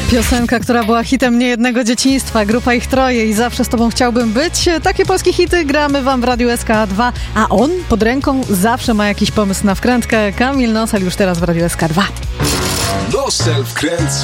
Piosenka, która była hitem niejednego dzieciństwa, grupa Ich Troje i Zawsze z Tobą chciałbym być. Takie polskie hity gramy wam w Radiu SK2, a on pod ręką zawsze ma jakiś pomysł na wkrętkę. Kamil Nosel już teraz w Radiu SK2. Nosel wkręca.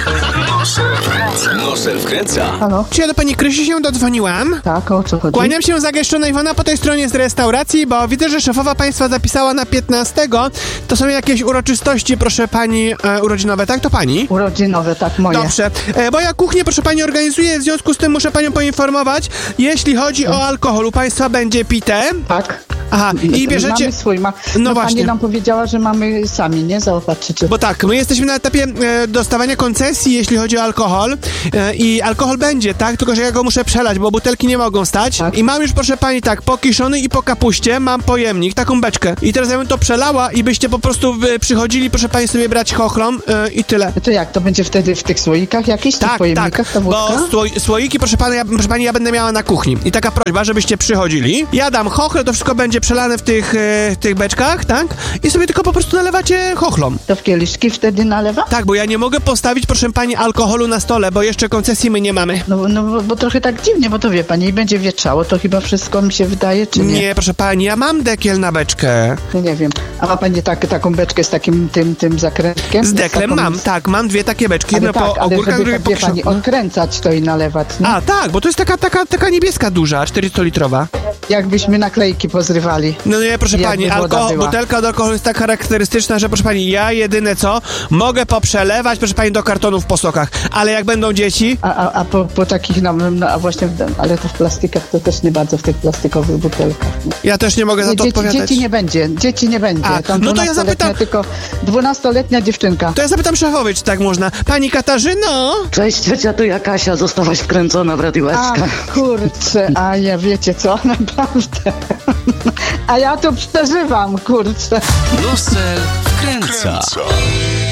Nosel wkręca. Halo? Czy ja do pani Krysi się dodzwoniłam? Tak, o co chodzi? Kłaniam się zagęszczona Iwona po tej stronie z restauracji, bo widzę, że szefowa państwa zapisała na 15. To są jakieś uroczystości, proszę pani, urodzinowe, tak? To pani? Urodzinowe, tak, moje. Dobrze. Bo ja kuchnię, proszę pani, organizuję, w związku z tym muszę panią poinformować, jeśli chodzi o alkohol, u państwa będzie pite. Tak. Aha, i bierzecie... Mamy swój, No właśnie. Pani nam powiedziała, że mamy sami, nie? Zaopatrzycie. Bo tak, my jesteśmy na etapie dostawania koncesji, jeśli chodzi o alkohol i alkohol będzie, tak? Tylko, że ja go muszę przelać, bo butelki nie mogą stać. Tak. I mam już, proszę pani, tak, po kiszony i po kapuście mam pojemnik, taką beczkę. I teraz ja bym to przelała i byście po prostu przychodzili, proszę pani, sobie brać chochlom i tyle. To jak, to będzie wtedy w tych słoikach jakichś, tych pojemnikach, ta wódka? Bo słoiki, proszę pani, ja będę miała na kuchni. I taka prośba, żebyście przychodzili. Ja dam chochle, to wszystko będzie przelane w tych beczkach, tak? I sobie tylko po prostu nalewacie chochlom. To w kieliszki wtedy nalewa? Tak, bo ja nie mogę postawić, proszę pani, alkoholu na stole, bo jeszcze koncesji my nie mamy. No bo trochę tak dziwnie, bo to wie pani, i będzie wietrzało, to chyba wszystko mi się wydaje, czy nie? Nie, proszę pani, ja mam dekiel na beczkę. No nie wiem. A ma pani taką beczkę z takim tym zakrętkiem? Z deklem mam, tak, mam dwie takie beczki. Ale Jedno tak, po ale ogórkach, żeby, drugie po wie pani, odkręcać to i nalewać, nie? A, tak, bo to jest taka niebieska duża, 400-litrowa. Jakbyśmy naklejki pozrywali. No nie, proszę Jakby pani, woda była. butelka od alkoholu jest tak charakterystyczna, że proszę pani, ja jedyne co, mogę poprzelewać, proszę pani, do kartonów po sokach, ale jak będą dzieci... A po takich, a właśnie, ale to w plastikach, to też nie bardzo w tych plastikowych butelkach. Nie? Ja też nie mogę za to odpowiadać. Dzieci nie będzie. A, Tam no to ja zapytam... Tylko 12-letnia dziewczynka. To ja zapytam szefowej, czy tak można. Pani Katarzyno! Cześć, ciocia, tu ja Kasia, zostałaś wkręcona w Radiu A SK. kurczę, a ja wiecie co, naprawdę. A ja to przeżywam, kurczę. Nosel wkręca.